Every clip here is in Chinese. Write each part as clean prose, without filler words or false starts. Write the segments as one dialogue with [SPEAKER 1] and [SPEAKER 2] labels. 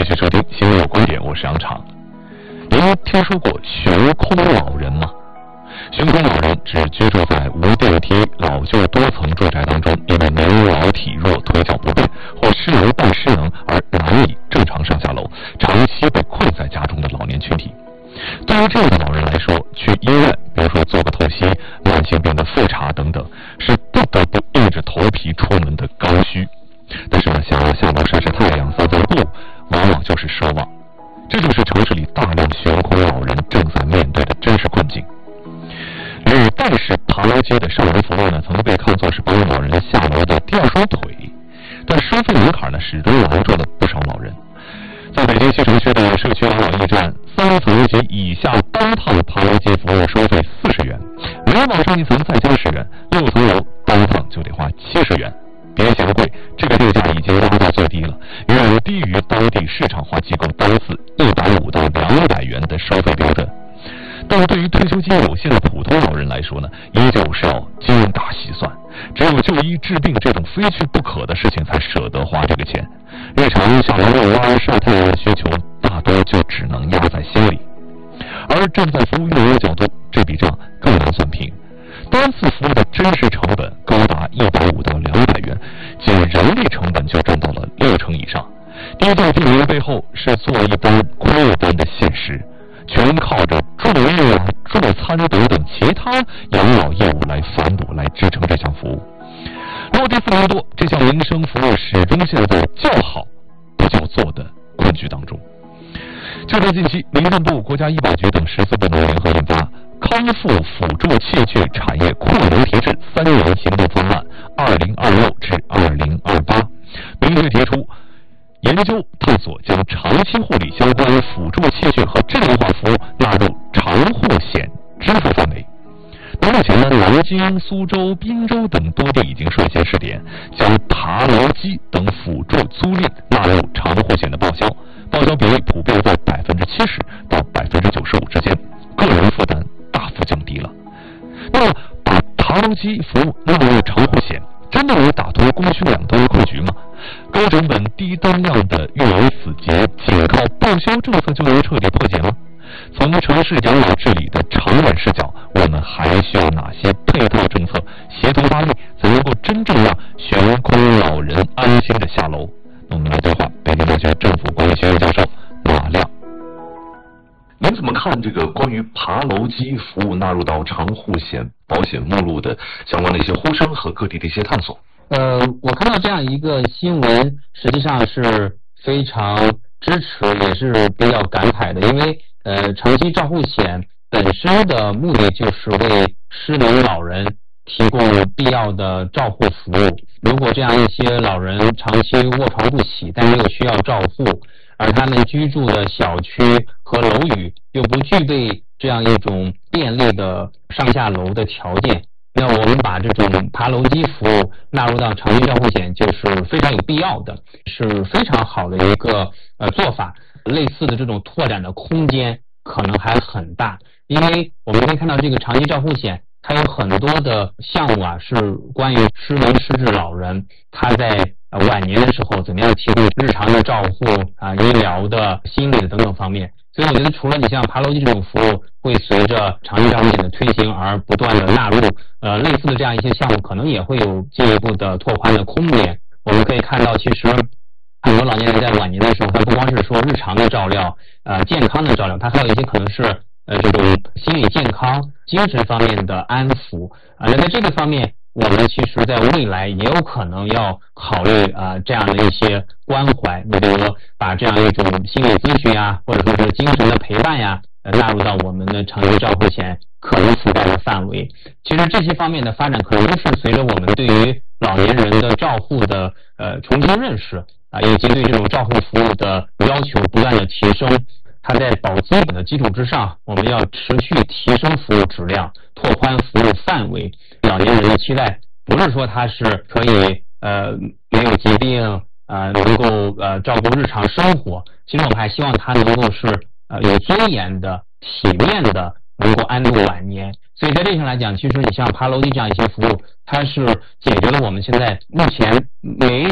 [SPEAKER 1] 续收听新闻有观点，我是杨常。您听说过悬空老人吗？悬空老人指居住在无电梯、老旧多层住宅当中，因为年老体弱、腿脚不便或失能半失能而难以正常上下楼，长期被困在家中的老年群体。对于这样的老人来说，去医院，比如说做个透析、慢性病的复查等等，是不得不硬着头皮出门的刚需。但是呢，想要下楼晒晒太阳、散散步，往往就是奢望。这就是城市里大量悬空老人正在面对的真实困境。履带式爬楼机的上门服务呢，曾经被看作是帮老人下楼的第二双腿，但收费门槛呢，始终拦住了不少老人。在北京西城区的社区养老驿站，3层及以下单趟爬楼机服务收费40元，每往上一层再加10元，6层楼单趟就得花70元。别嫌贵，这个定价已经拉到最低了，远低于当地市场化机构单次150到200元的收费标准。但是对于退休金有限的普通老人来说呢，依旧是要精打细算，只有就医治病这种非去不可的事情才舍得花这个钱，日常下楼遛弯、晒太阳的需求大多就只能压在心里。而站在服务用人的角度，这笔账更难算平。单次服务的真实成本高达150到200元，仅人力成本就占到了60%以上。低价病人背后是做一单亏一单的现实，全靠着助孕啊、助餐等等其他养老业务来反哺、来支撑这项服务。落地4年多，这项民生服务始终陷在叫好不叫座的困局当中。就在近期，民政部、国家医保局等14部门联合印发《康复辅助器具产业扩能提质3年行动方案（2026至2028）》，明确提出研究探索将长期护理相关辅助器具和智能化服务纳入长护险支付范围。目前呢，南京、苏州、滨州等多地已经率先试点，将爬楼机等辅助租赁纳入长护险的报销，报销比例普遍在70%到95%之间，个人负担大幅降低了。那么，把爬楼机服务纳入长护险，真的能打通供需两端的困局吗？高成本低单量的育儿死结，仅靠报销政策就能彻底破解吗？从城市养老治理的长远视角，我们还需要哪些配套政策协同发力，才能够真正让悬空老人安心的下楼？那我们来对话北京大学政府管理学院教授马亮。您怎么看这个关于爬楼机服务纳入到长护险保险目录的相关的一些呼声和各地的一些探索？
[SPEAKER 2] 我看到这样一个新闻，实际上是非常支持，也是比较感慨的，因为长期照护险本身的目的就是为失能老人提供必要的照护服务。如果这样一些老人长期卧床不起，但又需要照护，而他们居住的小区和楼宇又不具备这样一种便利的上下楼的条件，那我们把这种爬楼机服务纳入到长期照护险就是非常有必要的，是非常好的一个做法。类似的这种拓展的空间可能还很大，因为我们可以看到这个长期照护险它有很多的项目啊，是关于失能失智老人他在晚年的时候怎么样提供日常的照护啊、医疗的、心理的等等方面。所以我觉得除了你像爬楼机这种服务会随着长期照护险的推行而不断的纳入，类似的这样一些项目可能也会有进一步的拓宽的空间。我们可以看到，其实很多老年人在晚年的时候，他不光是说日常的照料、健康的照料，他还有一些可能是这种心理健康、精神方面的安抚那在这个方面，我们其实在未来也有可能要考虑这样的一些关怀，比如说把这样一种心理咨询呀，或者说是精神的陪伴呀，纳入到我们的长期照护险可能覆盖的范围。其实这些方面的发展，可能都是随着我们对于老年人的照护的重新认识以及对这种照护服务的要求不断的提升。它在保基本的基础之上，我们要持续提升服务质量，拓宽服务范围。老年人的期待不是说他是可以没有疾病能够照顾日常生活，其实我们还希望他能够是有尊严的、体面的，能够安度晚年。所以在这上来讲，其实你像爬楼梯这样一些服务，它是解决了我们现在目前没有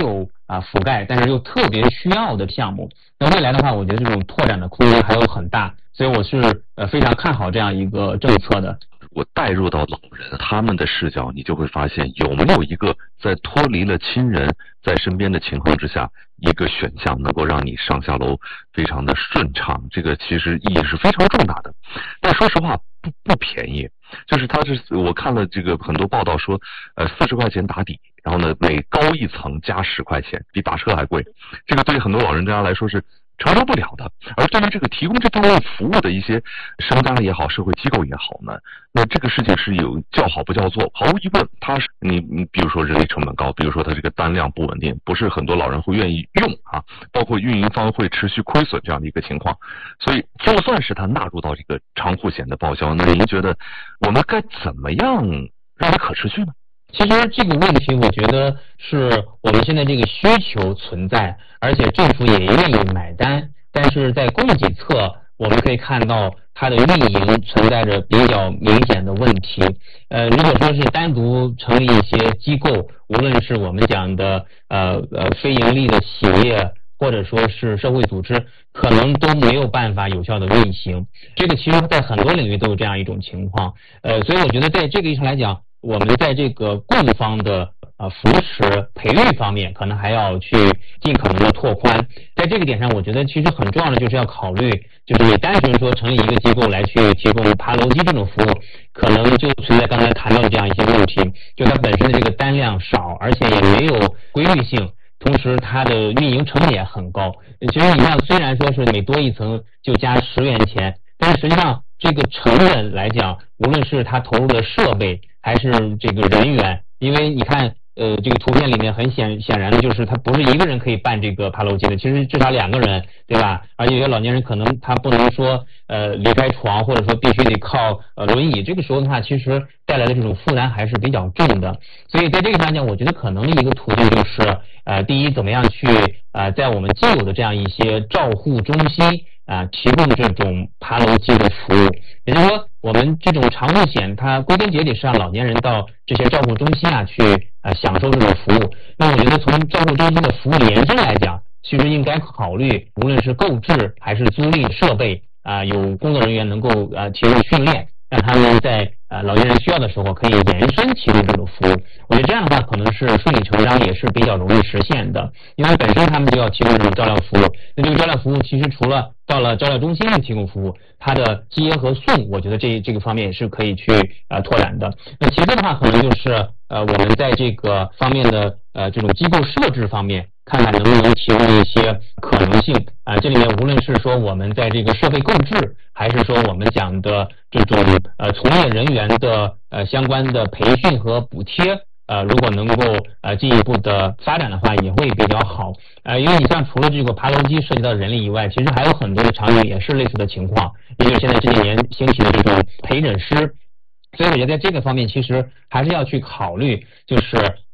[SPEAKER 2] 覆盖，但是又特别需要的项目。那未来的话，我觉得这种拓展的空间还有很大，所以我是非常看好这样一个政策的。
[SPEAKER 1] 我带入到老人他们的视角，你就会发现有没有一个在脱离了亲人在身边的情况之下，一个选项能够让你上下楼非常的顺畅，这个其实意义是非常重大的。但说实话不便宜，就是我看了这个很多报道说，40块钱打底，然后呢每高一层加10块钱，比打车还贵，这个对很多老人家来说是承受不了的。而对于这个提供这方面服务的一些商家也好，社会机构也好呢，那这个事情是有叫好不叫座。毫无疑问，它是你比如说人力成本高，比如说它这个单量不稳定，不是很多老人会愿意用啊，包括运营方会持续亏损这样的一个情况。所以就算是它纳入到这个长户险的报销，那您觉得我们该怎么样让它可持续呢？
[SPEAKER 2] 其实这个问题，我觉得是我们现在这个需求存在，而且政府也愿意买单。但是在供给侧，我们可以看到它的运营存在着比较明显的问题。如果说是单独成立一些机构，无论是我们讲的非盈利的企业，或者说是社会组织，可能都没有办法有效的运行。这个其实在很多领域都有这样一种情况。所以我觉得在这个意义上来讲，我们在这个供方的扶持培育方面，可能还要去尽可能的拓宽。在这个点上，我觉得其实很重要的就是要考虑，就是你单纯说成立一个机构来去提供爬楼机这种服务，可能就存在刚才谈到的这样一些问题，就它本身的这个单量少，而且也没有规律性。同时它的运营成本也很高。其实你看，虽然说是每多一层就加10元钱，但是实际上这个成本来讲，无论是它投入的设备还是这个人员，因为你看这个图片里面很显然的就是他不是一个人可以办这个爬楼机的，其实至少2个人，对吧？而且有些老年人可能他不能说离开床，或者说必须得靠轮椅，这个时候的话，其实带来的这种负担还是比较重的。所以在这个上讲，我觉得可能一个途径就是第一，怎么样去在我们既有的这样一些照护中心提供这种爬楼机的服务。也就是说，我们这种长户险，它归根结底是让老年人到这些照护中心去享受这种服务。那我觉得从照护中心的服务延伸来讲，其实应该考虑，无论是购置还是租赁设备有工作人员能够提供训练，让他们在老年人需要的时候可以延伸提供这种服务。我觉得这样的话可能是顺理成章，也是比较容易实现的。因为本身他们就要提供这种照料服务，那这个照料服务其实除了到了照料中心去提供服务，它的接和送，我觉得这个方面也是可以去拓展的。那其次的话，可能就是我们在这个方面的这种机构设置方面，看看能不能提供一些可能性这里面无论是说我们在这个设备购置，还是说我们讲的这种从业人员的相关的培训和补贴，如果能够进一步的发展的话，也会比较好。因为你像除了这个爬楼机涉及到人力以外，其实还有很多的场景也是类似的情况，也就是现在这几年兴起的这种陪诊师。所以我觉得在这个方面，其实还是要去考虑，就是